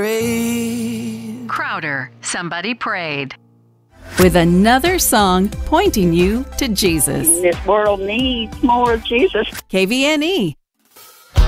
prayed. Crowder, Somebody Prayed. With another song pointing you to Jesus. This world needs more of Jesus. KVNE,